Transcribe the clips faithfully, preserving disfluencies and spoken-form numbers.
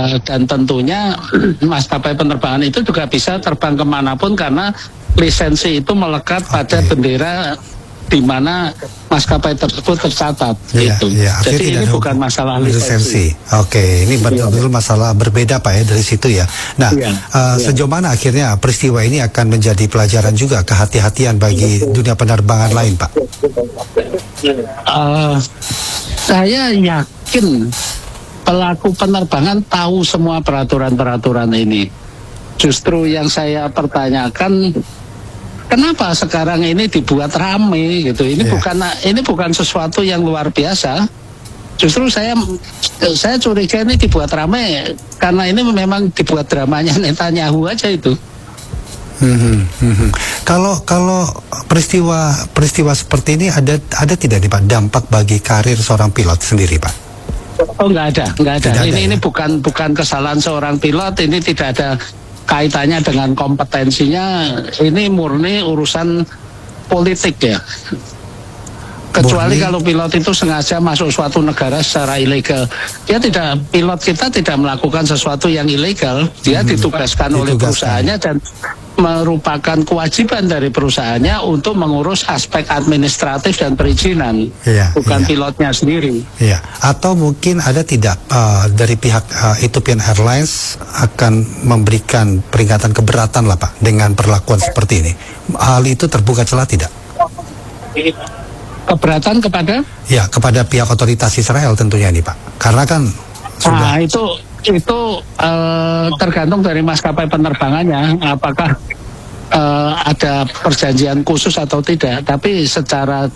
Uh, dan tentunya maskapai penerbangan itu juga bisa terbang kemanapun karena lisensi itu melekat okay. pada bendera di mana maskapai tersebut tercatat. Ya, gitu. ya, Jadi ini bukan masalah lisensi. lisensi. Oke, ini betul-betul masalah berbeda Pak ya dari situ ya. Nah, ya, uh, ya. sejauh mana akhirnya peristiwa ini akan menjadi pelajaran juga kehati-hatian bagi dunia penerbangan lain Pak? Uh, saya yakin pelaku penerbangan tahu semua peraturan-peraturan ini. Justru yang saya pertanyakan, kenapa sekarang ini dibuat rame gitu? Ini yeah. bukan ini bukan sesuatu yang luar biasa. Justru saya saya curiga ini dibuat rame karena ini memang dibuat dramanya Netanyahu aja itu. Hmm, hmm, hmm. Kalau kalau peristiwa peristiwa seperti ini ada ada tidak nih Pak dampak bagi karir seorang pilot sendiri Pak? Oh nggak ada, nggak ada. Tidak ini ada, ini ya? bukan bukan kesalahan seorang pilot. Ini tidak ada kaitannya dengan kompetensinya. Ini murni urusan politik ya. Kecuali murni. Kalau pilot itu sengaja masuk suatu negara secara ilegal. Dia tidak, pilot kita tidak melakukan sesuatu yang ilegal. Dia hmm. ditugaskan, ditugaskan oleh perusahaannya dan merupakan kewajiban dari perusahaannya untuk mengurus aspek administratif dan perizinan, ya, bukan ya. pilotnya sendiri. Ya. Atau mungkin ada tidak uh, dari pihak uh, Ethiopian Airlines akan memberikan peringatan keberatan lah Pak dengan perlakuan seperti ini. Hal itu terbuka celah tidak? Keberatan kepada? Ya, kepada pihak otoritas Israel tentunya nih Pak. Karena kan sudah. Nah, itu itu uh, tergantung dari maskapai penerbangannya apakah uh, ada perjanjian khusus atau tidak. Tapi secara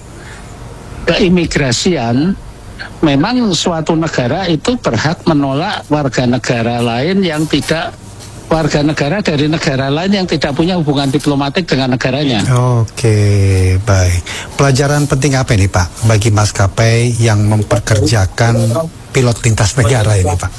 keimigrasian memang suatu negara itu berhak menolak warga negara lain yang tidak warga negara dari negara lain yang tidak punya hubungan diplomatik dengan negaranya. Oke, baik. Pelajaran penting apa ini Pak bagi maskapai yang memperkerjakan pilot lintas negara ini Pak?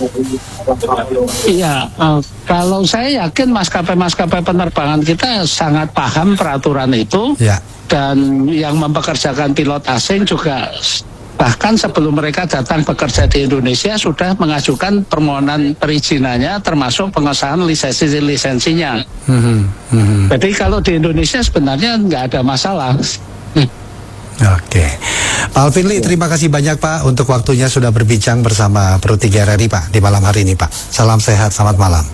Iya, uh, kalau saya yakin maskapai-maskapai penerbangan kita sangat paham peraturan itu, ya. Dan yang mempekerjakan pilot asing juga bahkan sebelum mereka datang bekerja di Indonesia sudah mengajukan permohonan perizinannya termasuk pengesahan lisensi-lisensinya. Mm-hmm. Mm-hmm. Jadi kalau di Indonesia sebenarnya nggak ada masalah. Oke, Pak Alvin Lee, terima kasih banyak Pak untuk waktunya sudah berbincang bersama Pro tiga R R I Pak di malam hari ini Pak. Salam sehat, selamat malam.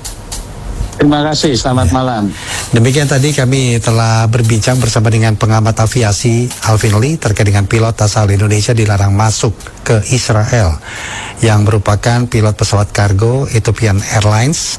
Terima kasih, selamat ya. malam. Demikian tadi kami telah berbincang bersama dengan pengamat aviasi Alvin Lee terkait dengan pilot asal Indonesia dilarang masuk ke Israel yang merupakan pilot pesawat kargo Ethiopian Airlines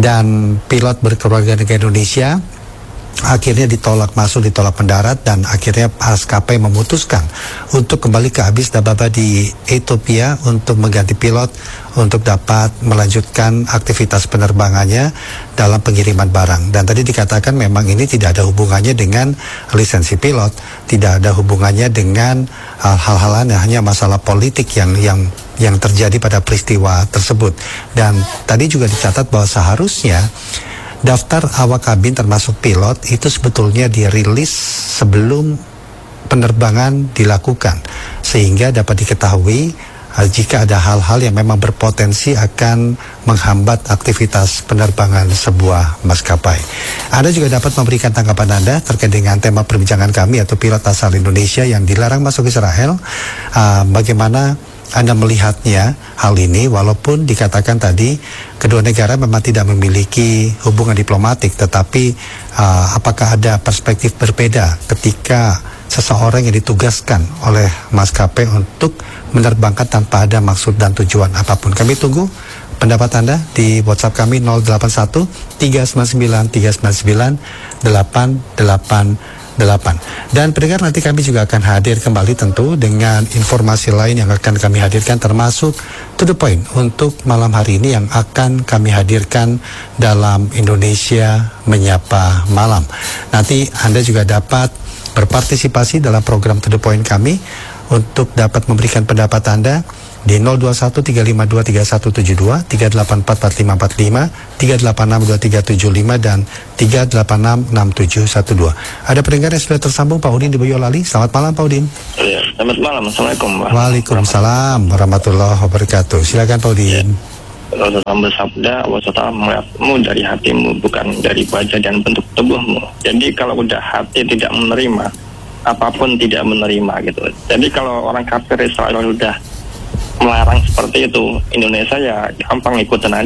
dan pilot berkeluarga negara Indonesia. Akhirnya ditolak masuk, ditolak mendarat dan akhirnya maskapai memutuskan untuk kembali ke Addis Ababa di Ethiopia untuk mengganti pilot untuk dapat melanjutkan aktivitas penerbangannya dalam pengiriman barang. Dan tadi dikatakan memang ini tidak ada hubungannya dengan lisensi pilot, tidak ada hubungannya dengan hal-hal lain, hanya masalah politik yang yang yang terjadi pada peristiwa tersebut. Dan tadi juga dicatat bahwa seharusnya daftar awak kabin termasuk pilot itu sebetulnya dirilis sebelum penerbangan dilakukan sehingga dapat diketahui uh, jika ada hal-hal yang memang berpotensi akan menghambat aktivitas penerbangan sebuah maskapai. Anda juga dapat memberikan tanggapan Anda terkait dengan tema perbincangan kami atau pilot asal Indonesia yang dilarang masuk Israel. Uh, bagaimana Anda melihatnya hal ini walaupun dikatakan tadi kedua negara memang tidak memiliki hubungan diplomatik, tetapi uh, apakah ada perspektif berbeda ketika seseorang yang ditugaskan oleh maskapai untuk menerbangkan tanpa ada maksud dan tujuan apapun. Kami tunggu pendapat Anda di WhatsApp kami nol delapan satu tiga sembilan sembilan tiga sembilan sembilan delapan delapan delapan. Dan pendengar, nanti kami juga akan hadir kembali tentu dengan informasi lain yang akan kami hadirkan termasuk to the point untuk malam hari ini yang akan kami hadirkan dalam Indonesia Menyapa Malam. Nanti Anda juga dapat berpartisipasi dalam program to the point kami untuk dapat memberikan pendapat Anda di nol dua satu tiga lima dua tiga satu tujuh dua, tiga delapan empat empat lima empat lima, tiga delapan enam dua tiga tujuh lima dan tiga delapan enam enam tujuh satu dua. Ada pendengar yang sudah tersambung, Pak Udin di Boyolali. Selamat malam Pak Udin. Ya, selamat malam. Assalamualaikum Pak. Waalaikumsalam warahmatullahi wabarakatuh. Silakan Pak Udin. Ya. Rasulullah bersabda, "Wasallam melihatmu dari hatimu, bukan dari wajah dan bentuk tubuhmu." Jadi kalau udah hati tidak menerima, apapun tidak menerima gitu. Jadi kalau orang kafir Israel udah melarang seperti itu, Indonesia ya gampang ikutan aja.